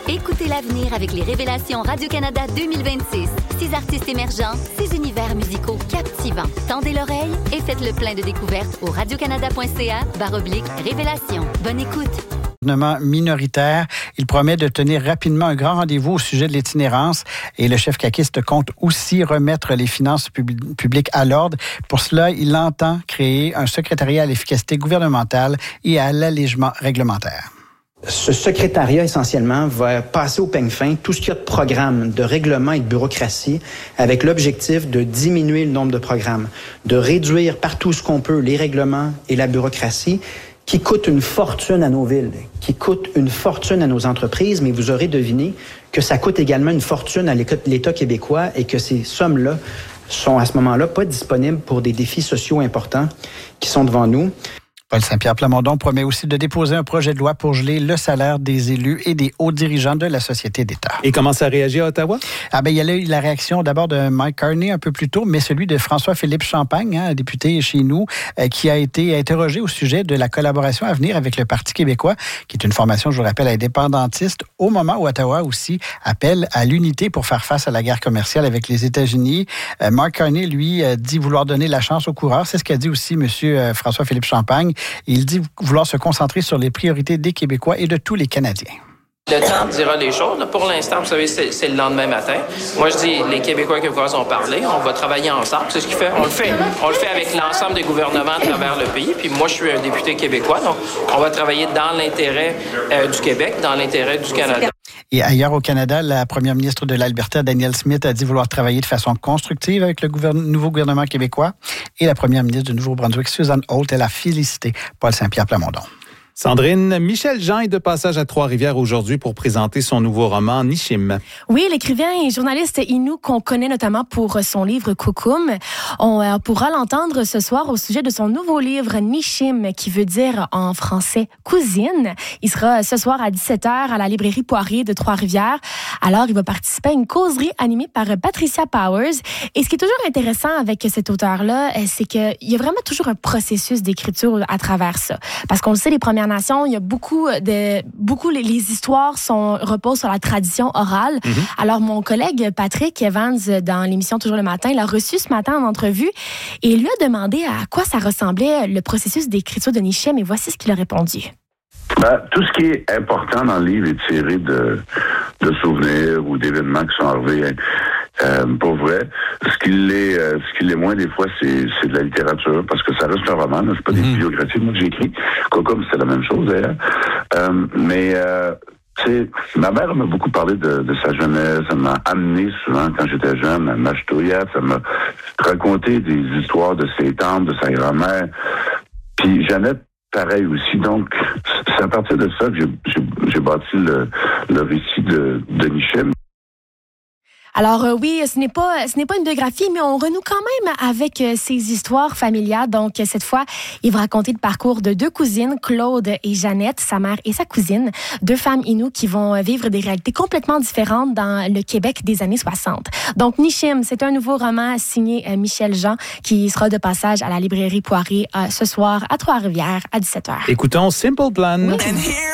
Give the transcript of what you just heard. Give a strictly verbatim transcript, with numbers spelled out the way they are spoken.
Écoutez l'avenir avec les Révélations Radio-Canada deux mille vingt-six. Six artistes émergents, six univers musicaux captivants. Tendez l'oreille et faites le plein de découvertes au radiocanada.ca barre oblique Révélations. Bonne écoute. Gouvernement minoritaire. Il promet de tenir rapidement un grand rendez-vous au sujet de l'itinérance et le chef caquiste compte aussi remettre les finances pub- publiques à l'ordre. Pour cela, il entend créer un secrétariat à l'efficacité gouvernementale et à l'allègement réglementaire. Ce secrétariat, essentiellement, va passer au peigne fin tout ce qu'il y a de programmes, de règlements et de bureaucratie avec l'objectif de diminuer le nombre de programmes, de réduire partout ce qu'on peut les règlements et la bureaucratie qui coûtent une fortune à nos villes, qui coûtent une fortune à nos entreprises, mais vous aurez deviné que ça coûte également une fortune à l'État québécois et que ces sommes-là sont à ce moment-là pas disponibles pour des défis sociaux importants qui sont devant nous. Paul Saint-Pierre Plamondon promet aussi de déposer un projet de loi pour geler le salaire des élus et des hauts dirigeants de la société d'État. Et comment ça réagit à Ottawa? Ah ben, il y a eu la réaction d'abord de Mike Carney un peu plus tôt, mais celui de François-Philippe Champagne, hein, député chez nous, euh, qui a été interrogé au sujet de la collaboration à venir avec le Parti québécois, qui est une formation, je vous rappelle, indépendantiste, au moment où Ottawa aussi appelle à l'unité pour faire face à la guerre commerciale avec les États-Unis. Euh, Mark Carney, lui, euh, dit vouloir donner la chance aux coureurs. C'est ce qu'a dit aussi M. Euh, François-Philippe Champagne. Il dit vouloir se concentrer sur les priorités des Québécois et de tous les Canadiens. Le temps dira les choses. Pour l'instant, vous savez, c'est, c'est le lendemain matin. Moi, je dis, les Québécois et Québécoises ont parlé. On va travailler ensemble. C'est ce qu'il fait. On le fait. On le fait avec l'ensemble des gouvernements à travers le pays. Puis moi, je suis un député québécois. Donc, on va travailler dans l'intérêt euh, du Québec, dans l'intérêt du Canada. Et ailleurs au Canada, la première ministre de l'Alberta, Danielle Smith, a dit vouloir travailler de façon constructive avec le gouverne- nouveau gouvernement québécois. Et la première ministre du Nouveau-Brunswick, Susan Holt, elle a félicité Paul Saint-Pierre Plamondon. Sandrine, Michel Jean est de passage à Trois-Rivières aujourd'hui pour présenter son nouveau roman Nishim. Oui, l'écrivain et journaliste Innu qu'on connaît notamment pour son livre Kukum. On euh, pourra l'entendre ce soir au sujet de son nouveau livre Nishim, qui veut dire en français cousine. Il sera ce soir à dix-sept heures à la librairie Poirier de Trois-Rivières. Alors, il va participer à une causerie animée par Patricia Powers. Et ce qui est toujours intéressant avec cet auteur-là, c'est qu'il y a vraiment toujours un processus d'écriture à travers ça. Parce qu'on le sait, les premières Nation, il y a beaucoup de beaucoup les, les histoires sont reposent sur la tradition orale. Mm-hmm. Alors mon collègue Patrick Evans dans l'émission Toujours le matin, il a reçu ce matin en entrevue et il lui a demandé à quoi ça ressemblait le processus d'écriture de Nishim et voici ce qu'il a répondu. Ben, tout ce qui est important dans le livre est tiré de, de souvenirs ou d'événements qui sont arrivés. Euh, pour vrai, ce qui l'est, euh, ce qui l'est moins des fois, c'est, c'est de la littérature, parce que ça reste un roman, là, c'est pas des mmh. biographies. Moi, que j'écris. Comme c'est la même chose, d'ailleurs. Euh, mais, euh, tu sais, ma mère m'a beaucoup parlé de, de sa jeunesse. Elle m'a amené souvent, quand j'étais jeune, à Machtouyat. Ça m'a raconté des histoires de ses tantes, de sa grand-mère. Puis Jeannette, pareil aussi. Donc, c'est à partir de ça que j'ai, j'ai, j'ai bâti le, le récit de, de Nishim. Alors euh, oui, ce n'est pas ce n'est pas une biographie, mais on renoue quand même avec euh, ses histoires familiales. Donc cette fois, il va raconter le parcours de deux cousines, Claude et Jeannette, sa mère et sa cousine, deux femmes Innu qui vont vivre des réalités complètement différentes dans le Québec des années soixante. Donc Nishim, c'est un nouveau roman signé euh, Michel Jean qui sera de passage à la librairie Poirier euh, ce soir à Trois-Rivières à dix-sept heures. Écoutons Simple Plan. Oui.